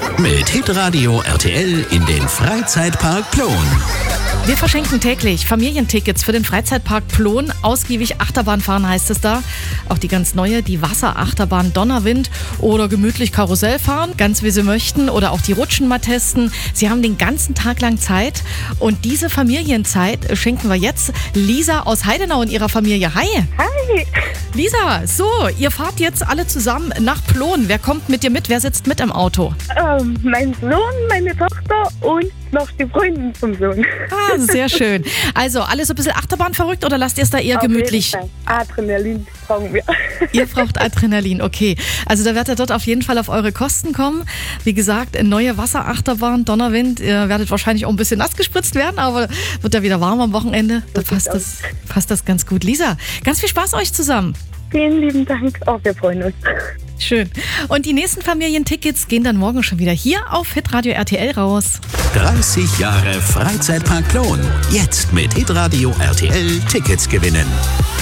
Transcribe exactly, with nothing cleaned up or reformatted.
Mit Hitradio R T L in den Freizeitpark Plon. Wir verschenken täglich Familientickets für den Freizeitpark Plon. Ausgiebig Achterbahn fahren heißt es da. Auch die ganz neue, die Wasserachterbahn Donnerwind oder gemütlich Karussell fahren, ganz wie Sie möchten. Oder auch die Rutschen mal testen. Sie haben den ganzen Tag lang Zeit. Und diese Familienzeit schenken wir jetzt Lisa aus Heidenau und ihrer Familie. Hi! Hi! Lisa, so, ihr fahrt jetzt alle zusammen nach Plon. Wer kommt mit dir mit? Wer sitzt mit im Auto? Ähm, mein Sohn, meine Tochter und noch die Freundin vom Sohn. Ah, sehr schön. Also, alle so ein bisschen Achterbahn verrückt oder lasst ihr es da eher Auf gemütlich? jeden Fall. Adrenalin brauchen wir. Ihr braucht Adrenalin, okay. Also da werdet ihr dort auf jeden Fall auf eure Kosten kommen. Wie gesagt, eine neue Wasserachterbahn, Donnerwind. Ihr werdet wahrscheinlich auch ein bisschen nass gespritzt werden, aber wird ja wieder warm am Wochenende. Da passt das, passt das ganz gut. Lisa, ganz viel Spaß euch zusammen. Vielen lieben Dank. Auch wir freuen uns. Schön. Und die nächsten Familientickets gehen dann morgen schon wieder hier auf Hitradio R T L raus. dreißig Jahre Freizeitpark Plon. Jetzt mit Hitradio R T L Tickets gewinnen.